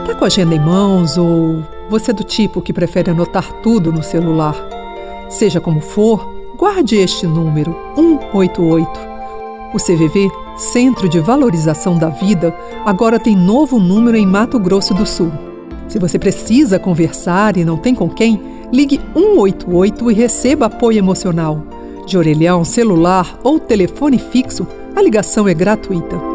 Tá com a agenda em mãos ou você é do tipo que prefere anotar tudo no celular? Seja como for, guarde este número 188. O CVV, Centro de Valorização da Vida, agora tem novo número em Mato Grosso do Sul. Se você precisa conversar e não tem com quem, ligue 188 e receba apoio emocional. De orelhão, celular ou telefone fixo, a ligação é gratuita.